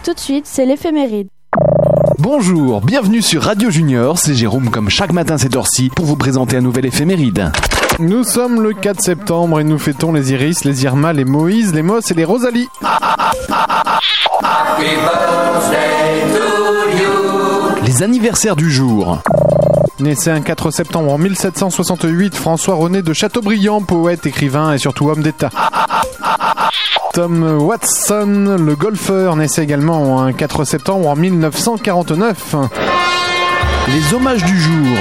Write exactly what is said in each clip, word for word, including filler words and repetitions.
Tout de suite, c'est l'éphéméride. Bonjour, bienvenue sur Radio Junior, c'est Jérôme comme chaque matin cette heure-ci pour vous présenter un nouvel éphéméride. Nous sommes le quatre septembre et nous fêtons les Iris, les Irma, les Moïse, les Moss et les Rosalie. Les anniversaires du jour. Naissait un quatre septembre en mille sept cent soixante-huit, François-René de Chateaubriand, poète, écrivain et surtout homme d'État. Tom Watson, le golfeur, naissait également un quatre septembre en mille neuf cent quarante-neuf. Les hommages du jour.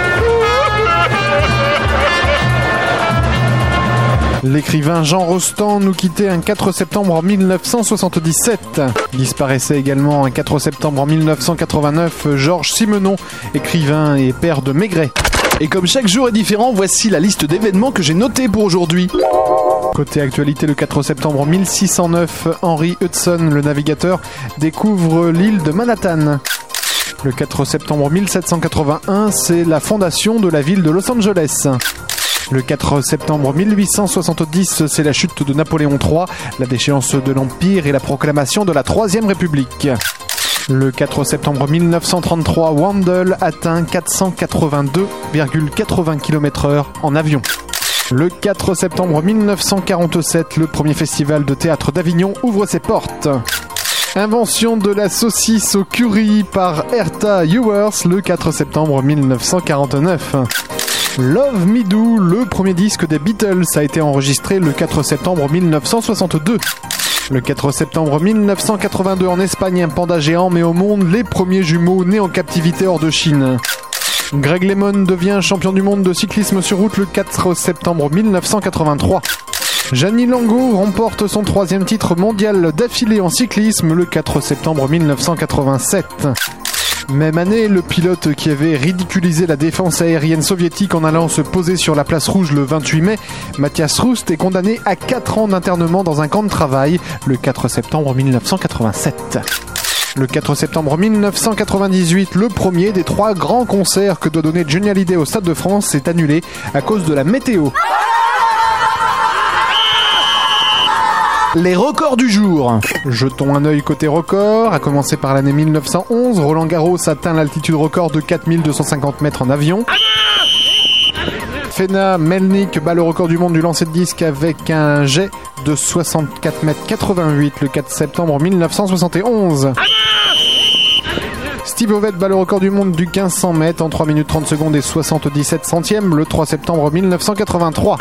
L'écrivain Jean Rostand nous quittait un quatre septembre en mille neuf cent soixante-dix-sept. Disparaissait également un quatre septembre en mille neuf cent quatre-vingt-neuf Georges Simenon, écrivain et père de Maigret. Et comme chaque jour est différent, voici la liste d'événements que j'ai notés pour aujourd'hui. Côté actualité, le quatre septembre mille six cent neuf, Henry Hudson, le navigateur, découvre l'île de Manhattan. Le quatre septembre mille sept cent quatre-vingt-un, c'est la fondation de la ville de Los Angeles. Le quatre septembre mille huit cent soixante-dix, c'est la chute de Napoléon trois, la déchéance de l'Empire et la proclamation de la Troisième République. Le quatre septembre mille neuf cent trente-trois, Wendell atteint quatre cent quatre-vingt-deux virgule quatre-vingts kilomètres heure en avion. Le quatre septembre mille neuf cent quarante-sept, le premier festival de théâtre d'Avignon ouvre ses portes. Invention de la saucisse au curry par Herta Ewers le quatre septembre mille neuf cent quarante-neuf. Love Me Do, le premier disque des Beatles, a été enregistré le quatre septembre mille neuf cent soixante-deux. Le quatre septembre mille neuf cent quatre-vingt-deux, en Espagne, un panda géant met au monde les premiers jumeaux nés en captivité hors de Chine. Greg LeMond devient champion du monde de cyclisme sur route le quatre septembre mille neuf cent quatre-vingt-trois. Gianni Longo remporte son troisième titre mondial d'affilée en cyclisme le quatre septembre mille neuf cent quatre-vingt-sept. Même année, le pilote qui avait ridiculisé la défense aérienne soviétique en allant se poser sur la place rouge le vingt-huit mai, Matthias Rust est condamné à quatre ans d'internement dans un camp de travail le quatre septembre mille neuf cent quatre-vingt-sept. Le quatre septembre mille neuf cent quatre-vingt-dix-huit, le premier des trois grands concerts que doit donner Johnny Hallyday au Stade de France est annulé à cause de la météo. Les records du jour. Jetons un œil côté record. À commencer par l'année mille neuf cent onze, Roland Garros atteint l'altitude record de quatre mille deux cent cinquante mètres en avion. Fena Melnik bat le record du monde du lancer de disque avec un jet de soixante-quatre mètres quatre-vingt-huit le quatre septembre mille neuf cent soixante et onze. Steve Ovett bat le record du monde du quinze cents mètres en trois minutes trente secondes et soixante-dix-sept centièmes le trois septembre mille neuf cent quatre-vingt-trois.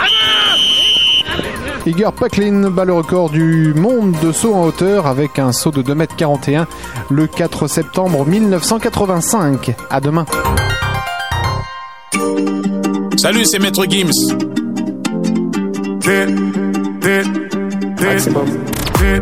Igor Paklin bat le record du monde de saut en hauteur avec un saut de deux mètres quarante et un le quatre septembre mille neuf cent quatre-vingt-cinq. À demain. Salut, c'est Maître Gims. Maximum.